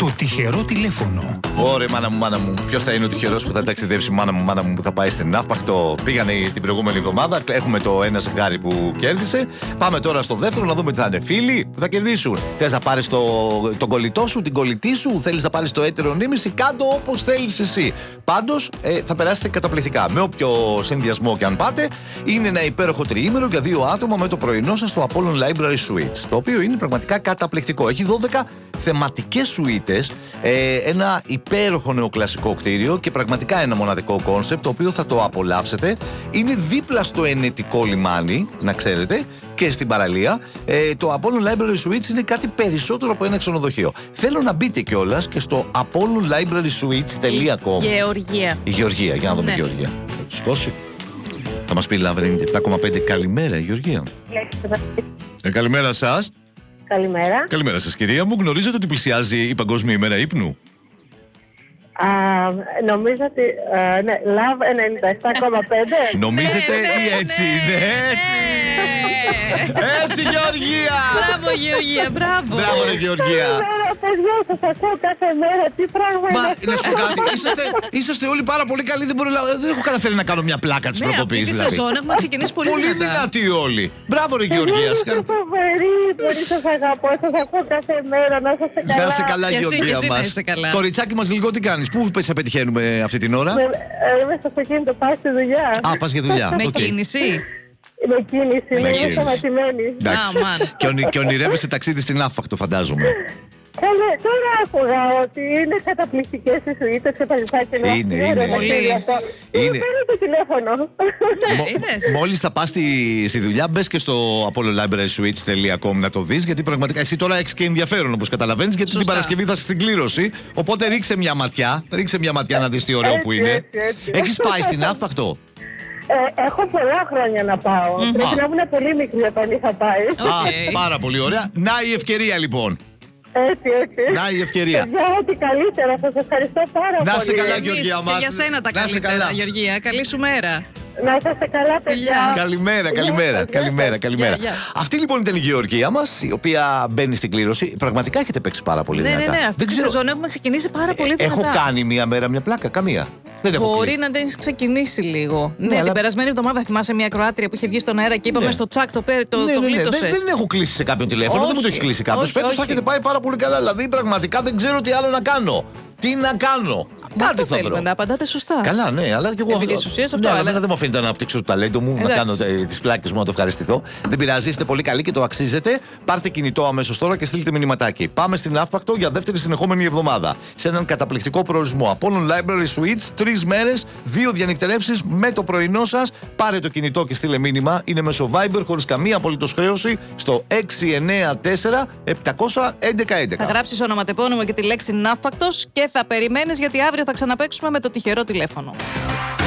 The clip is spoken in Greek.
Το τυχερό τηλέφωνο. Ωραία, μάνα μου. Ποιος θα είναι ο τυχερός που θα ταξιδέψει, μάνα μου, που θα πάει στην Ναύπακτο? Πήγανε την προηγούμενη εβδομάδα. Έχουμε το ένα ζευγάρι που κέρδισε. Πάμε τώρα στο δεύτερο να δούμε τι θα είναι. Φίλοι που θα κερδίσουν. Θες να πάρεις τον κολλητό σου, την κολλητή σου? Θέλεις να πάρεις το έτερο νήμιση? Κάντο όπως θέλεις εσύ. Πάντως θα περάσετε καταπληκτικά. Με όποιο συνδυασμό και αν πάτε, είναι ένα υπέροχο τριήμερο για 2 άτομα με το πρωινό σας στο Apollon Library Suites. Το οποίο είναι πραγματικά καταπληκτικό. Έχει 12 θεματικές σουίτες, ένα υπέροχο νεοκλασικό κτίριο και πραγματικά ένα μοναδικό κόνσεπτ το οποίο θα το απολαύσετε. Είναι δίπλα στο ενετικό λιμάνι, να ξέρετε, και στην παραλία. Το Apollon Library Suites είναι κάτι περισσότερο από ένα ξενοδοχείο. Θέλω να μπείτε κιόλας και στο apollonlibrarysuites.com. Η Γεωργία, για να δούμε, Γεωργία. Σκώσει. Θα μας πει Λαβρίνη 7,5. Καλημέρα, Γεωργία. Καλημέρα σας. Καλημέρα. Καλημέρα σας, κυρία μου. Γνωρίζετε ότι πλησιάζει η Παγκόσμια ημέρα ύπνου? Νομίζω ότι ναι, Love 97,5. Νομίζετε ή έτσι είναι? Έτσι, Γεωργία! Μπράβο, Γεωργία, μπράβο! Μπράβο, ρε Γεωργία! Καλημέρα, παιδιά, σας ακούω κάθε μέρα. Τι πράγμα είναι αυτό? Να σου πω κάτι, είσαστε όλοι πάρα πολύ καλοί. Δεν έχω καταφέρει να κάνω μια πλάκα της προκοπής. Αυτή τη σεζόν έχουμε ξεκινήσει πολύ δυνατά. Πολύ δυνατοί όλοι. Μπράβο, ρε Γεωργία! Είστε φοβεροί, πολύ σας αγαπώ. Σας ακούω κάθε μέρα. Να είστε καλά. Να είσαι καλά, Γεωργία μας. Κοριτσάκι μας, λίγο τι κάνεις? Πού σε πετυχαίνουμε αυτή την ώρα? Είμαι στο αυτοκίνητο, πάω στη δουλειά. Α, πας για δουλειά. Με κίνηση. Με κίνηση, είμαι σταματημένη. Και ονειρεύεσαι ταξίδι στην Ναύπακτο, φαντάζομαι. Καλέ, τώρα άκουγα ότι είναι καταπληκτικές οι σουίτες και τα λοιπά και λέω είναι. Παίρνω το τηλέφωνο. Μόλις θα πας στη δουλειά, μπες και στο apollonlibrarysuites.com να το δεις, γιατί πραγματικά εσύ τώρα έχεις και ενδιαφέρον, όπως καταλαβαίνεις, γιατί την Παρασκευή θα είσαι στην κλήρωση. Οπότε ρίξε μια ματιά να δεις τι ωραίο που είναι. Έχεις πάει στην Ναύπακτο? Έχω πολλά χρόνια να πάω. Πρέπει να ήμουν πολύ μικρή όταν είχα πάει. Πάρα πολύ ωραία. Να η ευκαιρία λοιπόν. Έτσι. Να η ευκαιρία. Για ό,τι καλύτερα, σας ευχαριστώ πάρα πολύ. Να είσαι καλά, Γεωργία μας. Και για σένα τα καλύτερα, Γεωργία. Καλή σου μέρα. Να είστε καλά, παιδιά. Καλημέρα. Αυτή λοιπόν ήταν η Γεωργία μας, η οποία μπαίνει στην κλήρωση. Πραγματικά έχετε παίξει πάρα πολύ δυνατά. Ναι, αυτή τη σεζόν έχουμε ξεκινήσει πάρα πολύ δυνατά. Έχω κάνει μία μέρα μια πλάκα, καμία? Μπορεί να την έχει ξεκινήσει λίγο. Ναι, την περασμένη εβδομάδα θυμάσαι μια Κροάτρια που είχε βγει στον αέρα και είπαμε στο τσακ το γλίτωσε. Δεν έχω κλείσει σε κάποιον τηλέφωνο, δεν μου το έχει κλείσει κάποιο. Φέτος θα έχετε πάει πάρα πολύ καλά. Δηλαδή πραγματικά δεν ξέρω τι άλλο να κάνω. Τι να κάνω? Κάτι θα βρω. Να απαντάτε σωστά. Καλά, ναι, αλλά και εγώ. Αλλά δεν μου αφήνεται να αναπτύξω το ταλέντο μου, να κάνω τις πλάκες μου, να το ευχαριστηθώ. Δεν πειράζει, είστε πολύ καλοί και το αξίζετε. Πάρτε κινητό αμέσως τώρα και στείλτε μηνυματάκι. Πάμε στην Ναύπακτο για δεύτερη συνεχόμενη εβδομάδα. Σε έναν καταπληκτικό προορισμό. Apollon Library Suites, 3 μέρες, 2 διανυκτερεύσεις με το πρωινό σας. Πάρε το κινητό και στείλε μήνυμα. Είναι μέσω Viber χωρίς καμία απολύτως χρέωση στο 694-700-1111. Θα γράψεις ονοματεπώνυμο και τη λέξη Ναύπακτος και θα περιμένεις γιατί αύριο θα ξαναπαίξουμε με το τυχερό τηλέφωνο.